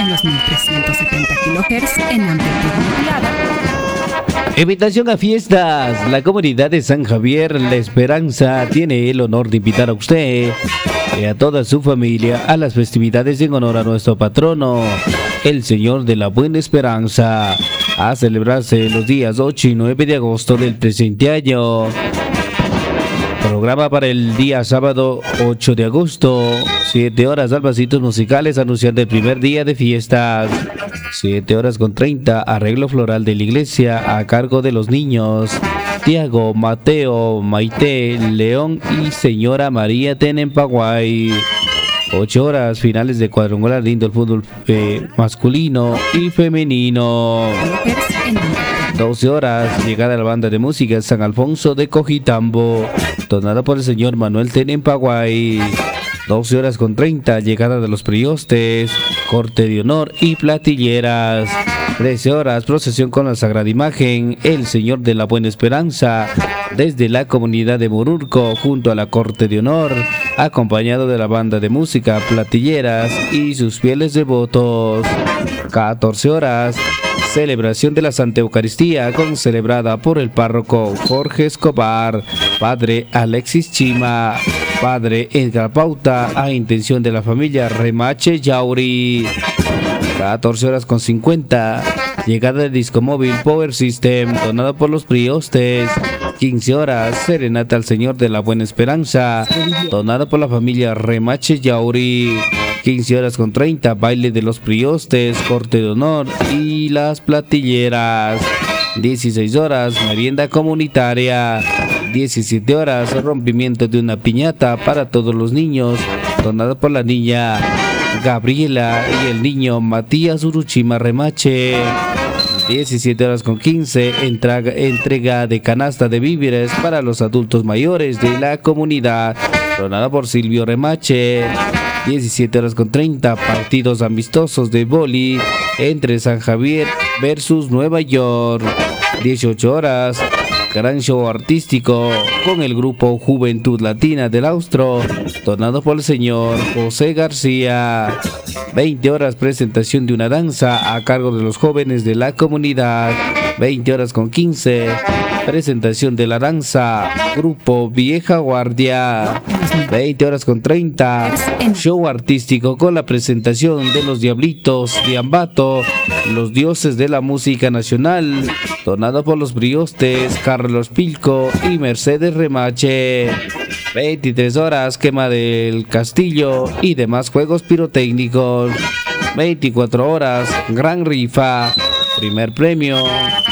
en los 1370 kHz en amplitud modulada. Invitación a fiestas. La comunidad de San Javier La Esperanza tiene el honor de invitar a usted y a toda su familia a las festividades en honor a nuestro patrono, el Señor de la Buena Esperanza, a celebrarse los días 8 y 9 de agosto del presente año. Programa para el día sábado 8 de agosto, 7 horas albasitos musicales anunciando el primer día de fiestas. 7:30, arreglo floral de la iglesia a cargo de los niños Tiago, Mateo, Maite, León y señora María Tenempaguay. 8 horas, finales de cuadrangular lindo el fútbol masculino y femenino. 12 horas, llegada a la banda de música San Alfonso de Cojitambo, donada por el señor Manuel Tenempaguay. 12:30, llegada de los priostes, corte de honor y platilleras. 13 horas, procesión con la Sagrada Imagen, el Señor de la Buena Esperanza, desde la comunidad de Morurco, junto a la corte de honor, acompañado de la banda de música, platilleras y sus fieles devotos. 14 horas, celebración de la Santa Eucaristía, celebrada por el párroco Jorge Escobar, padre Alexis Chima, padre Edgar Pauta, a intención de la familia Remache Yauri. 14:50, llegada del disco móvil Power System, donado por los priostes. 15 horas, serenata al Señor de la Buena Esperanza, donada por la familia Remache Yauri. 15:30, baile de los priostes, corte de honor y las platilleras. 16 horas, merienda comunitaria. 17 horas, rompimiento de una piñata para todos los niños, donado por la niña Gabriela y el niño Matías Uruchima Remache. 17:15, entrega de canasta de víveres para los adultos mayores de la comunidad, donada por Silvio Remache. 17:30, partidos amistosos de vóley entre San Javier versus Nueva York. 18 horas, gran show artístico con el grupo Juventud Latina del Austro, donado por el señor José García. 20 horas, presentación de una danza a cargo de los jóvenes de la comunidad. 20:15, presentación de la danza, grupo Vieja Guardia. 20:30, show artístico con la presentación de los Diablitos de Ambato, los dioses de la música nacional, donado por los priostes Carlos Pilco y Mercedes Remache. 23 horas, quema del castillo y demás juegos pirotécnicos. 24 horas, gran rifa, primer premio